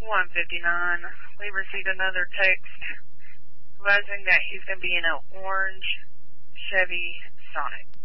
1:59. We received another text advising that he's going to be in an orange Chevy Sonic.